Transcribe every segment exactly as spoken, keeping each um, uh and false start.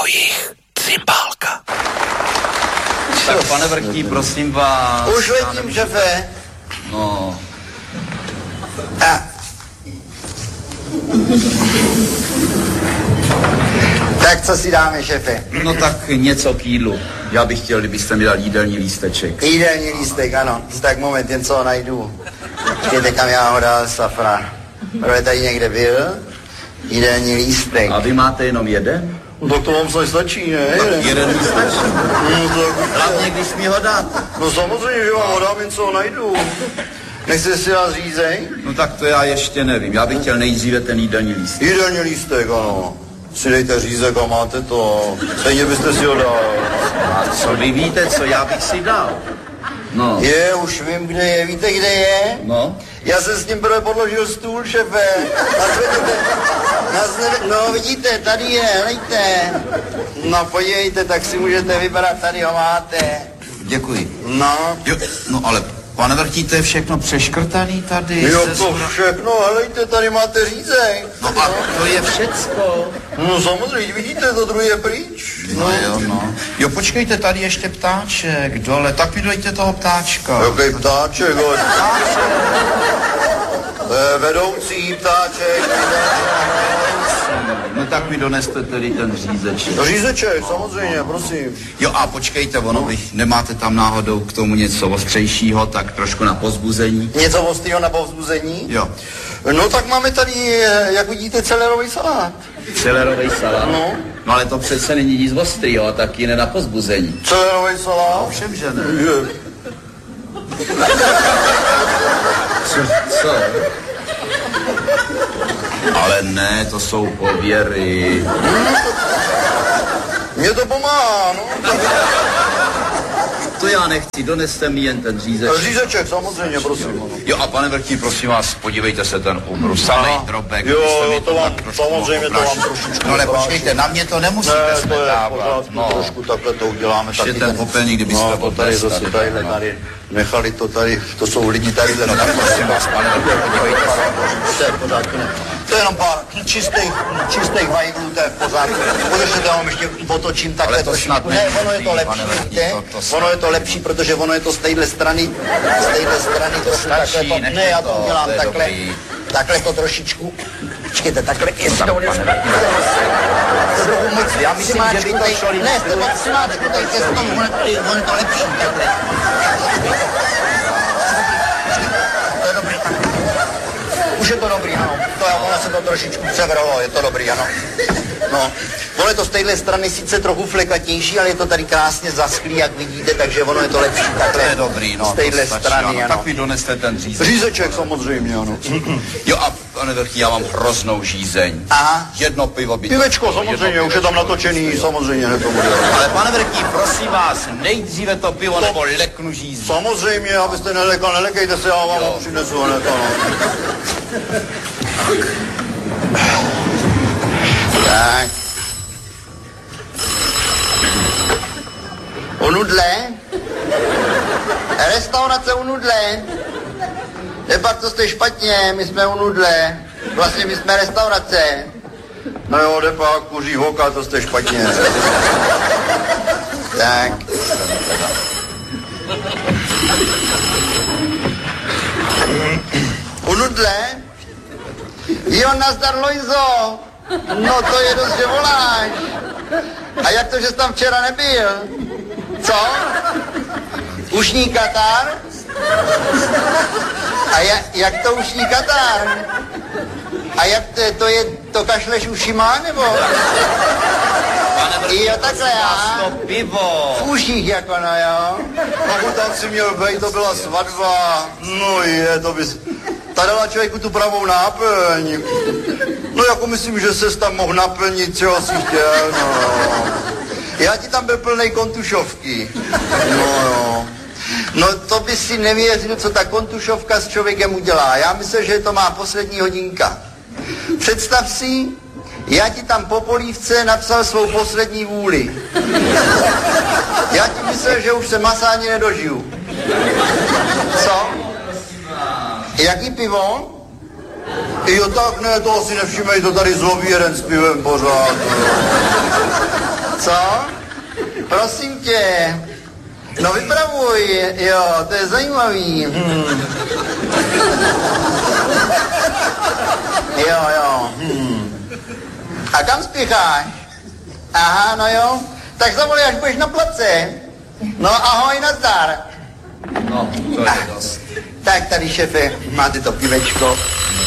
jich cymbálka. Tak pane Vrchtí, prosím vás... Už letím, šefe. No... A. Tak co si dáme, šefe? No tak něco k jídlu. Já bych chtěl, kdybyste mi dal jídelní lísteček. Jídelní lístek, ano. Tak moment, jen co ho najdu. Počkejte, kam já ho dal, Safra. Protože tady někde byl. Jídelní lístek. A vy máte jenom jeden? No tak to vám se stačí, ne? Tak jeden lísteček. No tak... Hlavně, když mi ho dáte. No samozřejmě, že vám ho dám, jen co ho najdu. Nechcete si dát řízej? No tak to já ještě nevím. Já bych chtěl nejdříve ten jídelní lístek. Jídelní lístek, ano. Si dejte řízek a máte to. Stejně byste si ho dal. A co vy víte, co já bych si dal? No. Je, už vím, kde je. Víte, kde je? No. Já jsem s ním prvé podložil stůl, šefe. Nazvedete. Nazvedete. No, vidíte, tady je, helejte. No, podívejte, tak si můžete vybrat, tady ho máte. Děkuji. No. Jo, no ale pane Vrchtí, to je všechno přeškrtaný tady. Jo, to všechno, helejte, tady máte řízek. No a to je všecko. No samozřejmě, vidíte, to druhé je pryč. No, no jo, no. Jo, počkejte, tady ještě ptáček dole, tak mi dojte toho ptáčka. Jaký ptáček, hoď. To je vedoucí ptáček. No tak mi doneste tedy ten řízeček. No řízeček, samozřejmě, prosím. Jo a počkejte, ono vy nemáte tam náhodou k tomu něco ostřejšího, tak trošku na povzbuzení. Něco ostrýho na povzbuzení? Jo. No tak máme tady, jak vidíte, celerový salát. Celerový salát? No. No ale to přece není nic ostrýho, tak jiné na povzbuzení. Celerový salát? Ovšem, že ne. Je. Co? Co? Ale ne, to jsou pověry. Mně to pomáhá, no. To já nechci, doneste mi jen ten řízeček. Řízeček, samozřejmě, prosím. Jo a pane Vrchtí, prosím vás, podívejte se ten umru, samej drobek. Jo, to vám, samozřejmě, to vám trošičku. No ale počkejte, na mě to nemusíte ne, to je dávat. No. Trošku takhle to uděláme. Ještě ten popelník, kdybyste no, to tady zase tadyhle, tady, nechali to tady, to jsou lidi tadyhle. No tak prosím vás, pane Vrchtí, podívejte se. To je v pořádku, ne. To je jenom pár čistých, čistých vajglů, to je v pořádku. Protože to vám ještě potočím takhle trošku. Ne, ono je to lepší, víte? Ono je to lepší, protože ono je to z téhle strany, z téhle strany trošku takhle to, ne, já to udělám takhle, takhle to trošičku, počkejte, takhle, jestli to nebude, já myslím, že by to šlo líp. Ne, jste pak přimáčku, tady ke stolu, ono je to lepší, takhle. To je dobrý, takhle. Už je to dobrý, ano. To je, ono se to trošičku převrhlo, je to dobrý, ano. No, ono je to z téhle strany sice trochu flekatější, ale je to tady krásně zaschlý, jak vidíte, takže ono je to lepší takhle. To je dobrý, no. Z téhle strany, ano. Tak mi doneste ten řízek. Řízeček samozřejmě, ano. Jo a pane Vrchtí, já mám hroznou žízeň. Aha. Jedno pivo by to... Pivečko, samozřejmě, už je tam natočený, samozřejmě, ne to bude. Ale pane Vrchtí, prosím vás, nejdříve to pivo, nebo leknu žízeň. Samozřejmě, abyste nelekal, nelekejte se, já vám ho přinesu, hned, ano. Tak. U Nudle? Restaurace u Nudle? Nepak, to jste špatně, my jsme u Nudle. Vlastně my jsme restaurace. No jo, Depak, kuří hoka, to jste špatně. Tak. U Nudle? Jo, nazdar, Lojzo. No to je dost, že voláš. A jak to, že jsi tam včera nebyl? Co? Ušní Katar? A jak, jak to ušní Katar? A jak to, to je, to kašleš ušima, nebo? Pane Vrchtí, jo, takhle já. to pivo. V uších jako, no jo. Pokud tam si měl být, to byla svatba. No je, to bys... Ta dala člověku tu pravou náplň. No jako myslím, že ses tam mohl naplnit, čeho si chtěl, no. Já ti tam byl plnej kontušovky. No jo. No to by si nevěřil, co ta kontušovka s člověkem udělá. Já myslím, že to má poslední hodinka. Představ si, já ti tam po polívce napsal svou poslední vůli. Já ti myslel, že už se masa ani nedožiju. Co? Jaký pivo? Jo, tak ne, to asi nevšimej, to tady zlobí jeden s pivem pořád. Co? Prosím tě. No vypravuj, jo, to je zajímavý. Hmm. Jo, jo. Hmm. A kam spěcháš? Aha, no jo. Tak zavolej, až budeš na place. No ahoj, nazdar. No, to je dost. Tak tady, šefe, máte to pivečko.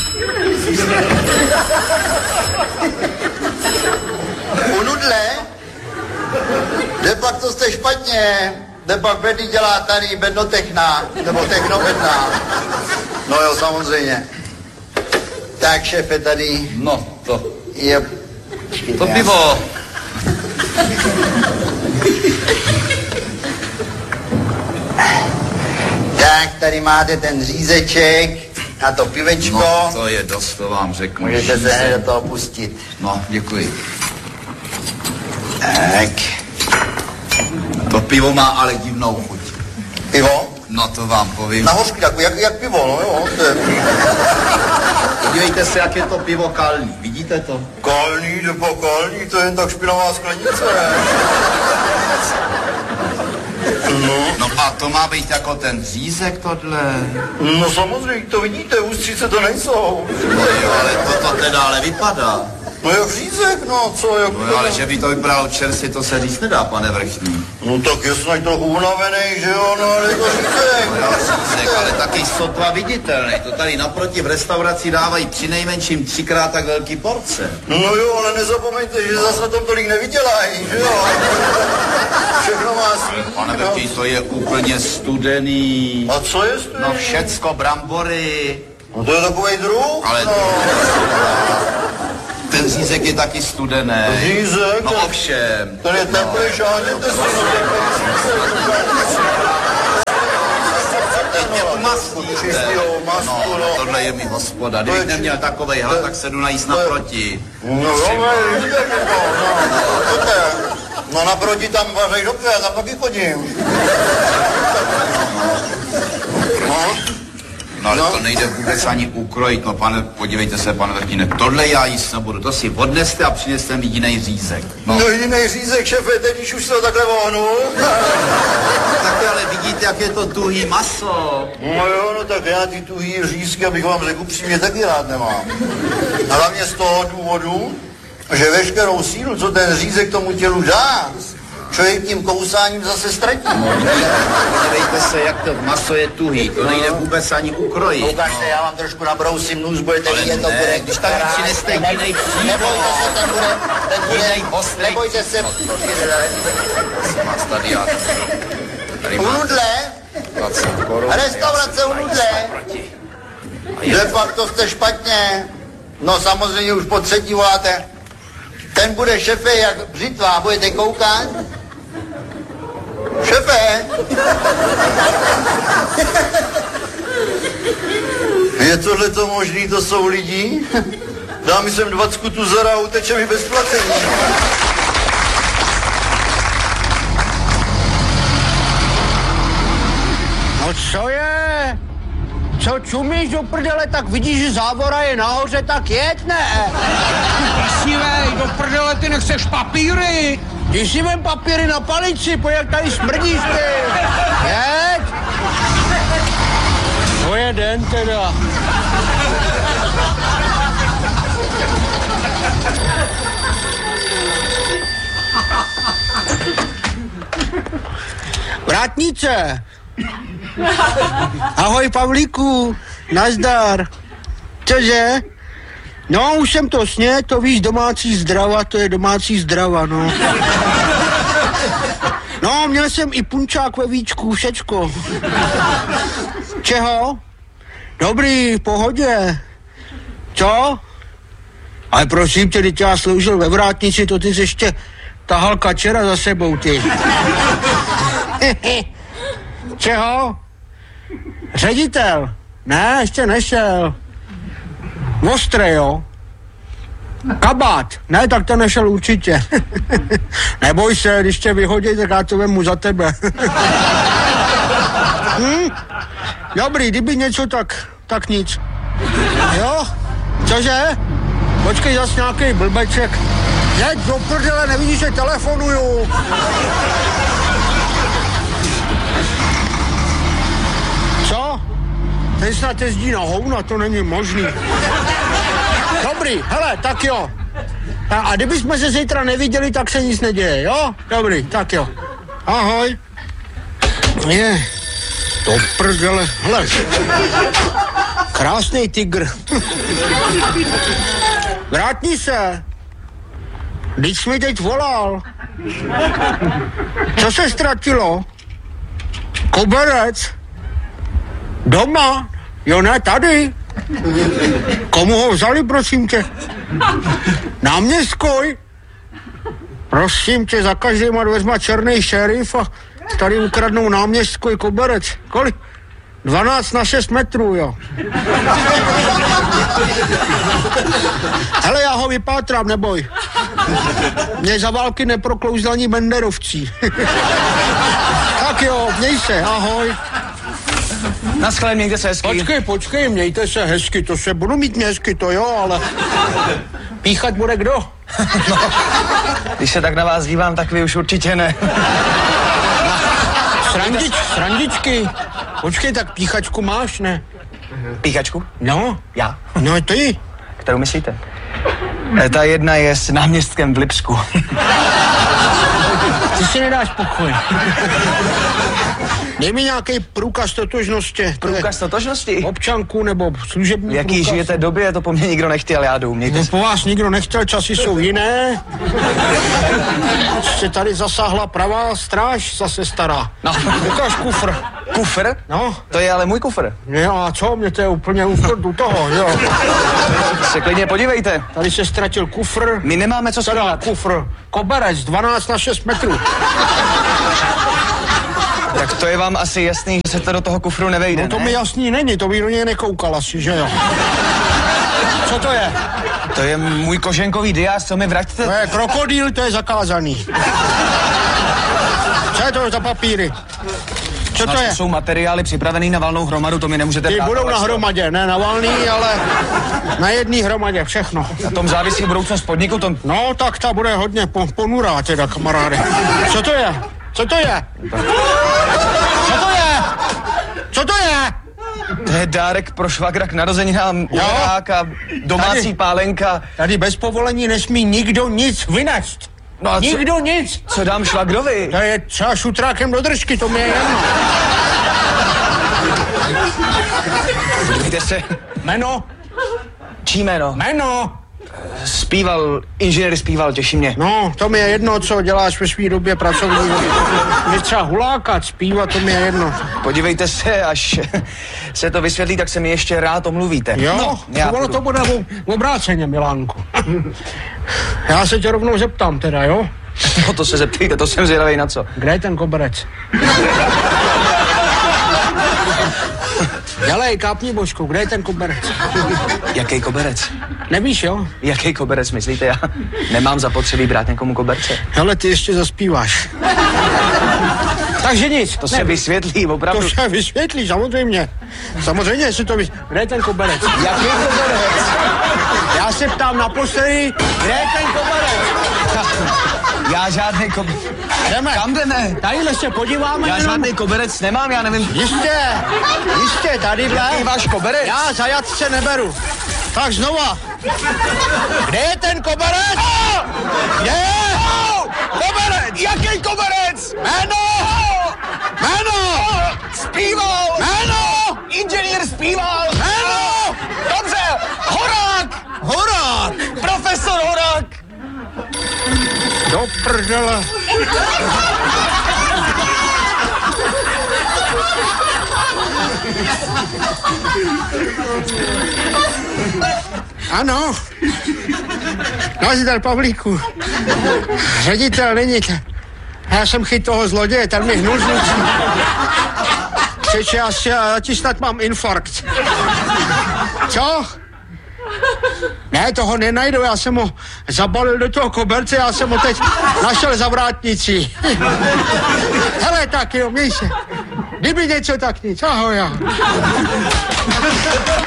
U nudle? De pak to jste špatně. De pak Bedy dělá tady bednotechna, nebo technobedna. No jo, samozřejmě. Tak, šefe, tady No, to. je... To pivo. Tak, tady máte ten řízeček a to pivečko. No, to je dost, to vám řeknu. Můžete se hned do toho pustit. No, děkuji. Tak. To pivo má ale divnou chuť. Pivo? No, to vám povím. Na hořky, jak, jak, jak pivo, no jo. To je... Podívejte se, jak je to pivo kalný. Vidíte to? Kalný, nebo kalný, to je jen tak špinavá sklenice. No. No a to má být jako ten řízek tohle. No samozřejmě, to vidíte, ústřice to nejsou. No jo, ale to, to teda ale vypadá. No jak řízek, no, co, jak... No jo, ale že by to vypadalo čerstvě, to se říct nedá, pane vrchní. No tak je snad trochu unavený, že jo, no ale je to řízek. No jo, řízek, ale taky sotva viditelný. To tady naproti v restauraci dávají přinejmenším třikrát tak velký porce. No jo, ale nezapomeňte, že zase na tom tolik nevydělají, že jo. Všechno má svý. Pane vrchní, to je úplně studený. A co je studený? No všecko, brambory. No to je takovej druh? Ale no. Ten řízek je taky studený. Řízek? No ovšem. Ten je teplý, žádněte si, no teplý řízek. Masku, čistýho masku, no. Tohle je mi hospoda. Kdybych neměl takovej hlad, tak se jdu najíst naproti. No jo, ale řízek, no, no, to je. No naproti tam vařej dobře, já tam taky chodím. No. No ale no. To nejde vůbec ani ukrojit, no pane, podívejte se, pane vrchní, tohle já jíst nebudu, to si odneste a přineste mi jiný řízek. No, no jiný řízek, šefe, teď když už se to takhle vohnul. Tak ale vidíte, jak je to tuhý maso. No jo, no tak já ty tuhý řízky, abych vám řekl upřímně, taky rád nemám. A hlavně z toho důvodu, že veškerou sílu, co ten řízek tomu tělu dá, člověk tím kousáním zase ztratí. Podívejte se, jak to maso je tuhý, to nejde vůbec ani ukrojit. Ukažte, já vám trošku nabrousím nůž, budete ale vidět, to ne, bude... když tady přineste jiný přímo. Nebojte se, ten bude... Ten bude... Jinej ostrý. Nebojte se... Máš tady já. U nudle? Restaurace u nudle? Že pak to jste špatně. No samozřejmě už po třetí voláte. Ten bude šefe jak břitva, budete koukat? Šefe! Je tohleto možný, to jsou lidi? Dá mi sem dvacku tu zara a uteče mi bez placení. No co je? Co čumíš do prdele, tak vidíš, že závora je nahoře, tak jeď, ne? Děsivej, do prdele, ty nechceš papíry? Když si vem papíry na palici, pojď, jak tady smrdíš, ty. Jeď. To je den teda. Vrátnice. Ahoj, Pavlíku, nazdar. Cože? No, už jsem to sněd, to víš, domácí zdrava, to je domácí zdrava, no. No, měl jsem i punčák ve víčku, všečko. Čeho? Dobrý, v pohodě. Co? Ale prosím tě, teď já sloužil ve vrátnici, to ty jsi ještě tahal kačera za sebou, ty. Čeho? Ředitel? Ne, ještě nešel. Ostré, jo? Kabát? Ne, tak to nešel určitě. Neboj se, když tě vyhodí, tak já to vemu za tebe. hm? Dobrý, kdyby něco, tak, tak nic. Jo? Cože? Počkej, zas nějaký blbeček. Jeď do prdele, nevidíš, že telefonuju. Co? Ten snad jezdí na hovna, to není možný. Dobrý, hele, tak jo. A, a kdybychom se zítra neviděli, tak se nic neděje, jo? Dobrý, tak jo. Ahoj. Je, do prdele, hele. Krásný tygr. Vrátni se. Vždyť jsi mi teď volal. Co se ztratilo? Koberec. Doma? Jo, ne, tady. Komu ho vzali, prosím tě? Náměstkoj? Prosím tě, za každýma dveřma černý šerif a tady ukradnou náměstkoj koberec. Kolik? dvanáct na šest metrů, jo. Hele, já ho vypátrám, neboj. Mě za války neproklouzli ani banderovci. Tak jo, měj se, ahoj. Naschle, mějte se hezky. Počkej, počkej, mějte se hezky, to se budu mít mě hezky, to jo, ale píchat bude kdo? No, když se tak na vás dívám, tak vy už určitě ne. Srandič, srandičky. Počkej, tak píchačku máš, ne? Píchačku? No. Já? No, ty. Kterou myslíte? Ta jedna je s náměstkem v Lipsku. Ty si nedáš pokoj. Dej mi nějaký průkaz totožnosti. Průkaz totožnosti? Občanku nebo služební jaký průkaz. žijete době, to po mně nikdo nechtěl, já jdu. No, po vás nikdo nechtěl, časy jsou jiné. Ještě tady zasáhla pravá stráž, zase stará. No. Ukáž kufr. Kufr? No. To je ale můj kufr. Jo, a co? Mě to je úplně u toho, jo. Se klidně podívejte. Tady se ztratil kufr. My nemáme co Teda skrývat. kufr. Koberec, dvanáct na šest metrů. Tak to je vám asi jasný, že se to do toho kufru nevejde, No to ne? mi jasný není, to bych do něj nekoukal asi, že jo. Co to je? To je můj koženkový diář, co mi vraťte? To je krokodýl, to je zakázaný. Co je to za papíry? Co to To je? jsou materiály připravený na valnou hromadu, to mi nemůžete Ty ptát, budou ale na co? hromadě, ne na valný, ale na jedný hromadě, všechno. Na tom závisí budoucnost podniku, to... No, tak ta bude hodně po, ponurá teda, kamaráde. Co to je? Co to je? Co to je? Co to je? To je dárek pro švagra k narozeninám, urák a domácí Tady. pálenka. Tady bez povolení nesmí nikdo nic vynést. No a co- Nikdo nic. Co dám švagrovi? To je třeba šutrákem do držky, to mi je jedno. Podívejte se, Jméno? čí jméno? Jméno? Zpíval, inženýr zpíval, těší mě. No, to mi je jedno, co děláš ve své době pracovní. Mě třeba hulákat, zpívat, to mi je jedno. Podívejte se, až se to vysvětlí, tak se mi ještě rád omluvíte. Jo? No, já ono budu. to bude v obráceně, Milánku. Já se tě rovnou zeptám teda, jo? No to se zeptejte, to jsem zvědavej na co. Kde je ten koberec? Dělej, kápni božku, kde je ten koberec? Jaký koberec? Nevíš, jo? Jaký koberec, myslíte? Já nemám zapotřebí brát někomu koberce. Hele, ty ještě zaspíváš. Takže nic. To se vysvětlí, opravdu. To se vysvětlí, samozřejmě. Samozřejmě si to vysvětlí. Kde je ten koberec? Jaký koberec? Já se ptám naposledy, kde je ten koberec? Já žádný koberec. Jdeme. Kam jdeme? Tadyhle se podíváme Já jenom. žádný koberec nemám, já nevím. Jistě, jistě, tadyhle. Jaký váš koberec? Já zajatce neberu. Tak znova. Kde je ten koberec? Kde je? Koberec! Jaký koberec? Jméno! Jméno! Zpíval! Jméno! Inženýr zpíval! Jméno! Dobře! Horák! Horák! Profesor Horák! Do prdele. Ano. Nazdar, Pavlíku. Ředitel není. Já jsem chyt toho zloděje, ten mi hnul zlučí. Přeče, já, si, já ti snad mám infarkt. Co? Ne, toho nenajdu, já jsem ho zabalil do toho koberce, já jsem ho teď našel za vrátnicí. Hele, tak jo, měj se. Kdyby něco, tak nic. Ahoj, já.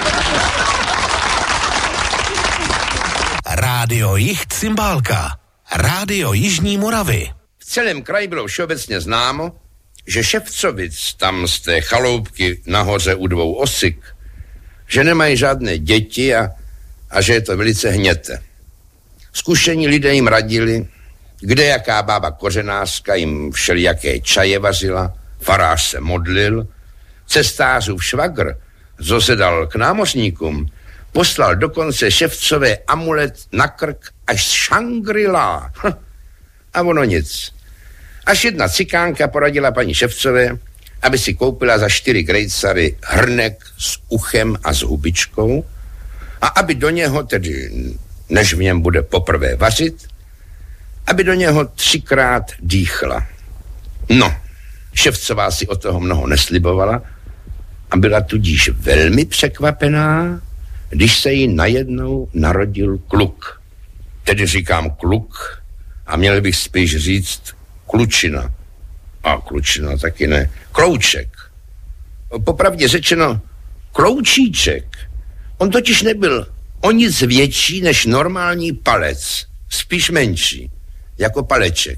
Rádio Jich Cymbálka. Rádio Jižní Moravy. V celém kraji bylo všeobecně známo, že Ševcovic tam z té chaloupky nahoře u dvou osik, že nemají žádné děti a, a že je to velice hněte. Zkušení lidé jim radili, kde jaká bába kořenářka jim všelijaké čaje vařila, farář se modlil, cestářův švagr, co se dal k námořníkům, poslal dokonce Ševcové amulet na krk až z Shangri-La. Hm. A ono nic. Až jedna cikánka poradila paní Ševcové, aby si koupila za čtyři grejcary hrnek s uchem a s hubičkou a aby do něho, tedy než v něm bude poprvé vařit, aby do něho třikrát dýchla. No, Ševcová si od toho mnoho neslibovala a byla tudíž velmi překvapená, když se jí najednou narodil kluk. Tedy říkám kluk a měl bych spíš říct klučina. A klučina taky ne. Klouček. Popravdě řečeno kloučíček. On totiž nebyl o nic větší než normální palec. Spíš menší. Jako paleček.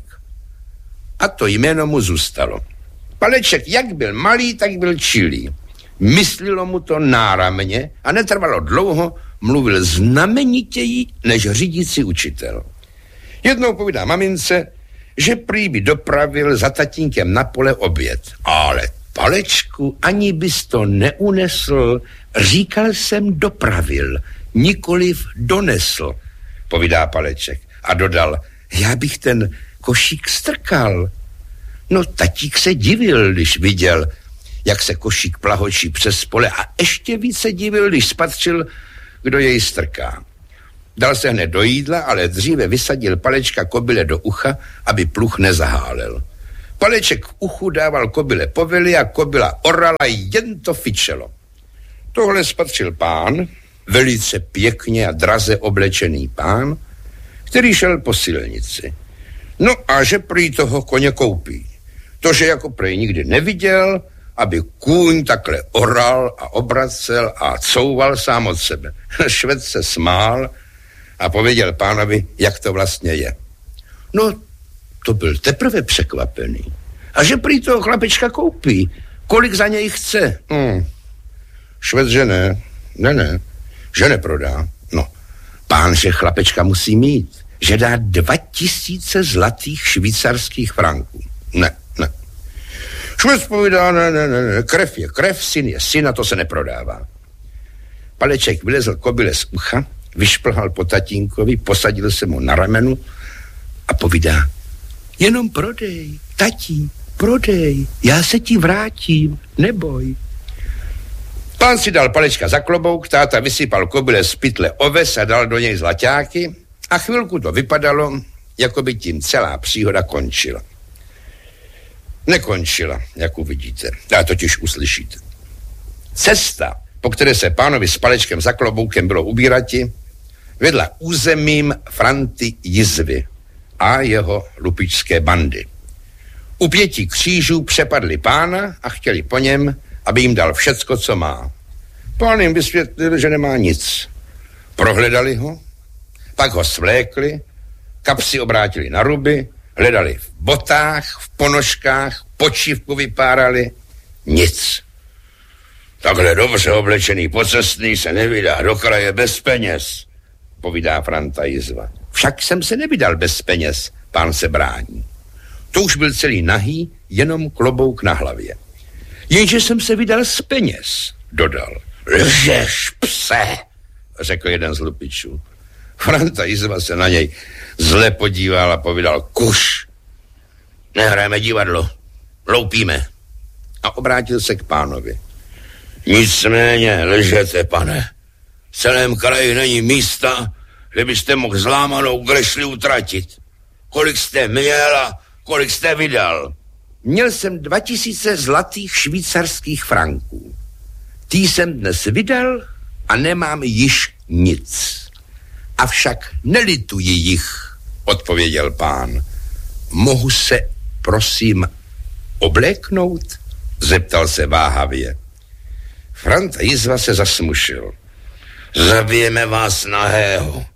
A to jméno mu zůstalo. Paleček jak byl malý, tak byl čilý. Myslilo mu to náramně a netrvalo dlouho, mluvil znamenitěji než řídící učitel. Jednou povídá mamince, že prý by dopravil za tatínkem na pole oběd. Ale Palečku, ani bys to neunesl, říkal jsem dopravil, nikoliv donesl, povídá Paleček. A dodal, já bych ten košík strkal. No tatík se divil, když viděl, jak se košík plahočí přes pole a ještě více divil, když spatřil, kdo jej strká. Dal se hned do jídla, ale dříve vysadil Palečka kobyle do ucha, aby pluh nezahálel. Paleček v uchu dával kobyle povely a kobyla orala, jen to fičelo. Tohle spatřil pán, velice pěkně a draze oblečený pán, který šel po silnici. No a že prý toho koně koupí. To, že jako prej nikdy neviděl, aby kůň takhle oral a obracel a couval sám od sebe. Švec se smál a pověděl pánovi, jak to vlastně je. No, to byl teprve překvapený. A že prý toho chlapečka koupí, kolik za něj chce. Hmm. Švec, že ne, ne, ne, že neprodá. No, pán, že chlapečka musí mít, že dá dva tisíce zlatých švýcarských franků. Ne, ne. Švec povídá, ne, ne, ne, krev je krev, syn je syn a to se neprodává. Paleček vylezl kobyle z ucha, vyšplhal po tatínkovi, posadil se mu na ramenu a povídá, jenom prodej, tatí, prodej, já se ti vrátím, neboj. Pán si dal Palečka za klobouk, táta vysypal kobyle z pytle oves a dal do něj zlaťáky a chvilku to vypadalo, jako by tím celá příhoda končila. Nekončila, jak uvidíte, a totiž uslyšíte. Cesta, po které se pánovi s Palečkem za kloboukem bylo ubírati, vedla územím Franty Jizvy a jeho lupičské bandy. U pěti křížů přepadli pána a chtěli po něm, aby jim dal všecko, co má. Pán jim vysvětlil, že nemá nic. Prohledali ho, pak ho svlékli, kapsy obrátili na ruby, hledali v botách, v ponožkách, počívku vypárali. Nic. Takhle dobře oblečený pocestný se nevydá do kraje bez peněz, povídá Franta Jizva. Však jsem se nevydal bez peněz, pán se brání. To už byl celý nahý, jenom klobouk na hlavě. Jenže jsem se vydal z peněz, dodal. Lžeš, pse, řekl jeden z lupičů. Franta Jizva se na něj zle podíval a povídal, kuš, nehrajeme divadlo, loupíme. A obrátil se k pánovi. Nicméně, lžete, pane, v celém kraji není místa, kde byste mohl zlámanou grešli utratit. Kolik jste měl a kolik jste vydal? Měl jsem dva tisíce zlatých švýcarských franků. Tý jsem dnes vydal a nemám již nic. Avšak nelituji jich, odpověděl pán. Mohu se, prosím, obléknout? Zeptal se váhavě. Franta Jizva se zasmušil. Zabijeme vás nahého.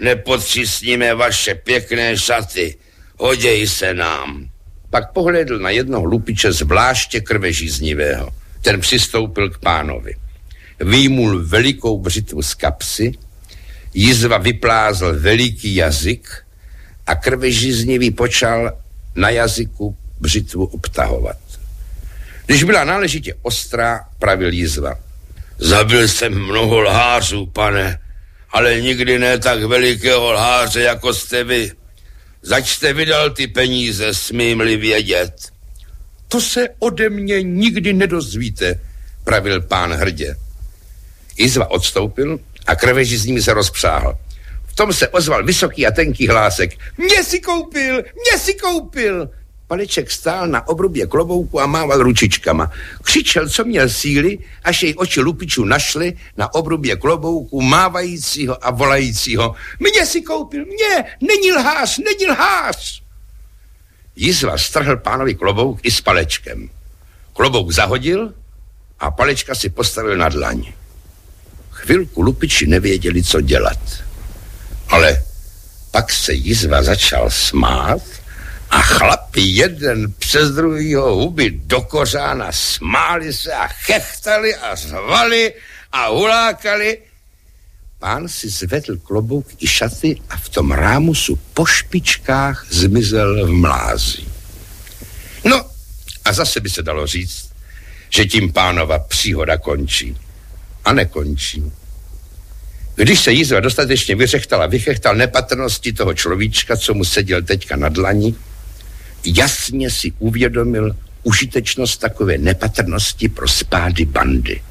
nepodřísníme vaše pěkné šaty, hoděj se nám. Pak pohlédl na jednoho lupiče zvláště krvežíznivého. Ten přistoupil k pánovi. Vyjmul velikou břitvu z kapsy, jizva vyplázl veliký jazyk a krvežíznivý počal na jazyku břitvu obtahovat. Když byla náležitě ostrá, pravil jizva. Zabil jsem mnoho lhářů, pane, ale nikdy ne tak velikého lháře, jako jste vy. Zač jste vydal ty peníze, smím-li vědět. To se ode mě nikdy nedozvíte, pravil pán hrdě. Jizva odstoupil a krvežízní se rozpřáhl. V tom se ozval vysoký a tenký hlásek. Mě si koupil, mě si koupil. Paleček stál na obrubě klobouku a mával ručičkama. Křičel, co měl síly, až jej oči lupičů našly na obrubě klobouku mávajícího a volajícího. Mě si koupil, mě, není lhář, není lhář. Jizva strhl pánovi klobouk i s Palečkem. Klobouk zahodil a Palečka si postavil na dlaň. Chvilku lupiči nevěděli, co dělat. Ale pak se Jizva začal smát a chlapi jeden přes druhýho huby do kořána smáli se a chechtali a řvali a hulákali. Pán si zvedl klobouk i šaty a v tom rámusu po špičkách zmizel v mlázi. No a zase by se dalo říct, že tím pánova příhoda končí. A nekončí. Když se Jizva dostatečně vyřechtal a vychechtal nepatrnosti toho človíčka, co mu seděl teďka na dlani, jasně si uvědomil užitečnost takové nepatrnosti pro spády bandy.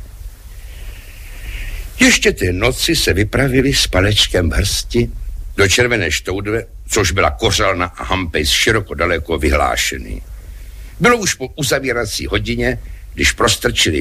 Ještě té noci se vypravili s Palečkem v hrsti do Červené Štoudve, což byla kořalna a hampejs široko daleko vyhlášený. Bylo už po uzavírací hodině, když prostrčili